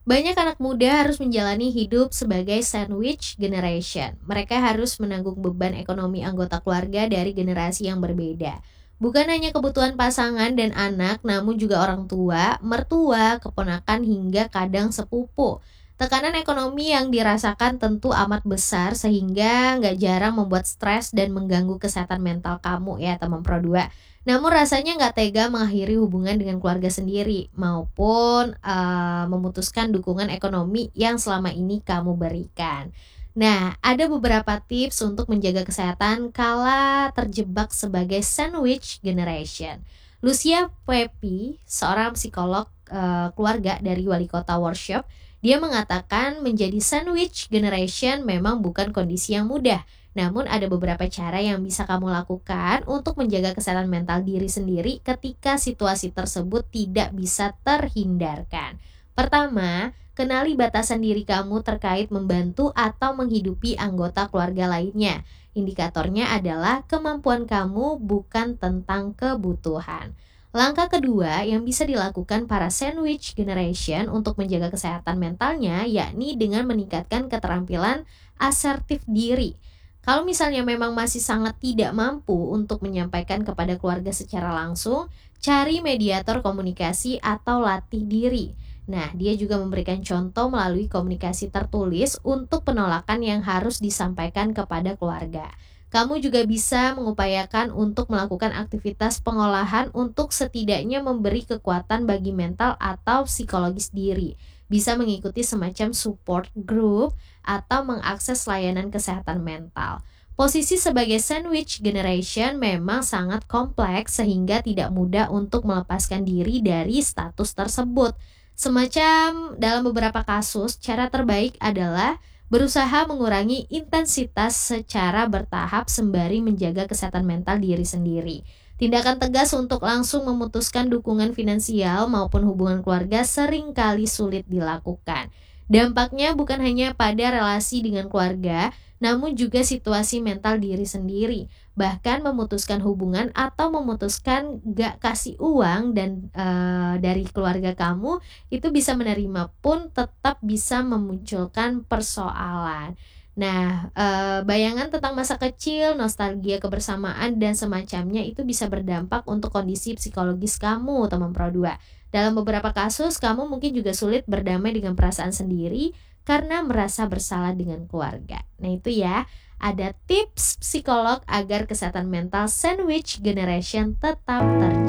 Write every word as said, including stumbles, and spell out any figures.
Banyak anak muda harus menjalani hidup sebagai sandwich generation. Mereka harus menanggung beban ekonomi anggota keluarga dari generasi yang berbeda. Bukan hanya kebutuhan pasangan dan anak, namun juga orang tua, mertua, keponakan, hingga kadang sepupu. Tekanan ekonomi yang dirasakan tentu amat besar sehingga nggak jarang membuat stres dan mengganggu kesehatan mental kamu ya teman Pro dua. Namun rasanya nggak tega mengakhiri hubungan dengan keluarga sendiri maupun eee, memutuskan dukungan ekonomi yang selama ini kamu berikan. Nah, ada beberapa tips untuk menjaga kesehatan kala terjebak sebagai sandwich generation. Lucia Pepi, seorang psikolog eee, keluarga dari Wali Kota Workshop, dia mengatakan menjadi sandwich generation memang bukan kondisi yang mudah. Namun ada beberapa cara yang bisa kamu lakukan untuk menjaga kesehatan mental diri sendiri ketika situasi tersebut tidak bisa terhindarkan. Pertama, kenali batasan diri kamu terkait membantu atau menghidupi anggota keluarga lainnya. Indikatornya adalah kemampuan kamu bukan tentang kebutuhan. Langkah kedua yang bisa dilakukan para sandwich generation untuk menjaga kesehatan mentalnya yakni dengan meningkatkan keterampilan asertif diri. Kalau misalnya memang masih sangat tidak mampu untuk menyampaikan kepada keluarga secara langsung, cari mediator komunikasi atau latih diri. Nah, dia juga memberikan contoh melalui komunikasi tertulis untuk penolakan yang harus disampaikan kepada keluarga. Kamu juga bisa mengupayakan untuk melakukan aktivitas pengolahan untuk setidaknya memberi kekuatan bagi mental atau psikologis diri. Bisa mengikuti semacam support group atau mengakses layanan kesehatan mental. Posisi sebagai sandwich generation memang sangat kompleks sehingga tidak mudah untuk melepaskan diri dari status tersebut. Semacam dalam beberapa kasus, cara terbaik adalah berusaha mengurangi intensitas secara bertahap sembari menjaga kesehatan mental diri sendiri. Tindakan tegas untuk langsung memutuskan dukungan finansial maupun hubungan keluarga seringkali sulit dilakukan. Dampaknya bukan hanya pada relasi dengan keluarga, namun juga situasi mental diri sendiri. Bahkan memutuskan hubungan atau memutuskan gak kasih uang dan e, dari keluarga kamu itu bisa menerima pun tetap bisa memunculkan persoalan. Nah, eee, bayangan tentang masa kecil, nostalgia kebersamaan, dan semacamnya itu bisa berdampak untuk kondisi psikologis kamu, teman Pro dua. Dalam beberapa kasus, kamu mungkin juga sulit berdamai dengan perasaan sendiri karena merasa bersalah dengan keluarga. Nah, itu ya, ada tips psikolog agar kesehatan mental sandwich generation tetap terjaga.